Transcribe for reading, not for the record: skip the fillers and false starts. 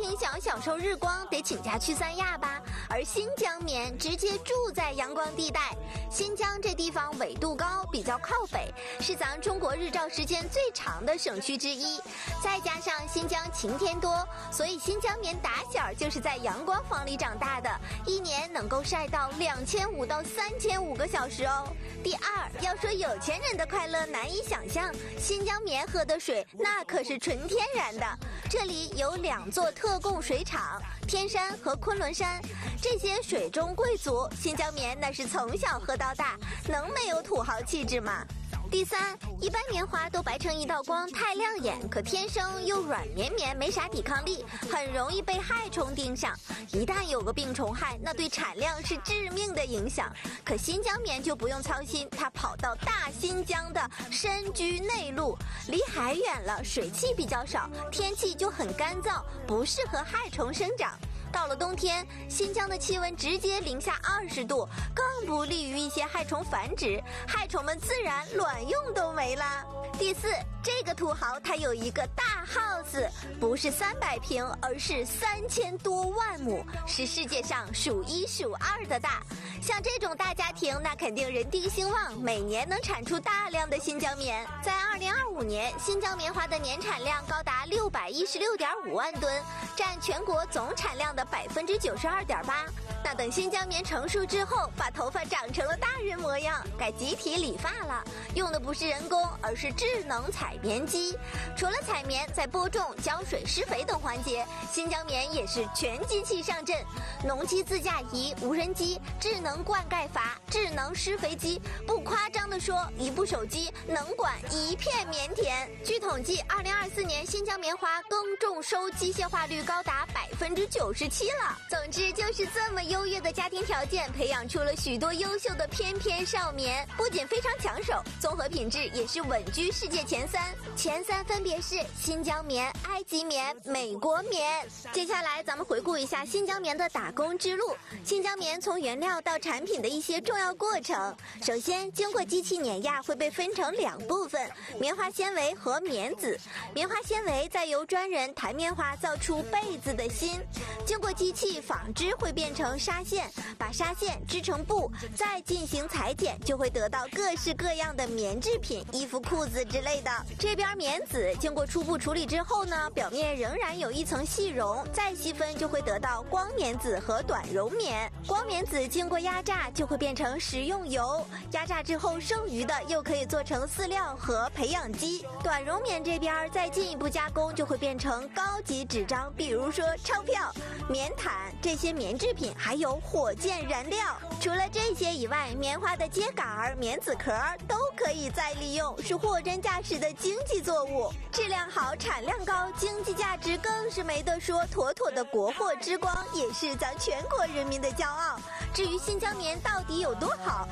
庭想享受日光，得请假去三亚吧。而新疆棉直接住在阳光地带。新疆这地方纬度高，比较靠北，是咱中国日照时间最长的省区之一。再加上新疆晴天多，所以新疆棉打小就是在阳光房里长大的，一年能够晒到2500到3500个小时哦。第二，要说有钱人的快乐难以想象，新疆棉喝的水那可是纯天然的。这里有2座特供水厂，天山和昆仑山，这些水中贵族，新疆棉那是从小喝到大，能没有土豪气质吗？第三，一般棉花都白成一道光，太亮眼，可天生又软绵绵，没啥抵抗力，很容易被害虫盯上。一旦有个病虫害，那对产量是致命的影响。可新疆棉就不用操心，它跑到大新疆的深居内陆，离海远了，水汽比较少，天气就很干燥，不适合害虫生长。到了冬天，新疆的气温直接-20度，更不利于一些害虫繁殖，害虫们自然卵用都没了。第四，这个土豪他有一个大 house， 不是300平，而是3000多万亩，是世界上数1数2的大。像这种大家庭，那肯定人丁兴旺，每年能产出大量的新疆棉。在2025年，新疆棉花的年产量高达616.5万吨，占全国总产量的92.8%。那等新疆棉成熟之后，把头发长成了大人模样，该集体理发了。用的不是人工，而是智能采棉机。除了采棉，在播种、浇水、施肥等环节，新疆棉也是全机器上阵。农机自驾仪、无人机、智能灌溉阀、智能施肥机，不夸张地说，一部手机能管1片棉田。据统计，2024年新疆棉花耕种收机械化率高达97%了。总之，就是这么优越的家庭条件，培养出了许多优秀的翩翩少棉，不仅非常抢手，综合品质也是稳居世界前3。前3分别是新疆棉、埃及棉、美国棉。接下来咱们回顾一下新疆棉的打工之路。新疆棉从原料到产品的一些重要过程。首先，经过机器碾压会被分成2部分，棉花纤维和棉籽。棉花纤维再由专人弹棉花造出被子的芯，经过机器纺织会变成纱线，把纱线织成布，再进行裁剪，就会得到各式各样的棉制品，衣服、裤子之类的。这边棉籽经过初步处理之后呢，表面仍然有一层细绒，再细分就会得到光棉籽和短绒棉。光棉籽经过压榨就会变成食用油，压榨之后剩余的又可以做成饲料和培养基。短绒棉这边再进一步加工就会变成高级纸张，比如说钞票、棉毯，这些棉制品还有火箭燃料。除了这些以外，棉花的秸秆、棉籽壳都可以再利用，是货真价实的经济作物，质量好，产量高，经济价值更是没得说，妥妥的国货之光，也是咱全国人民的骄傲。至于新疆棉到底有多好，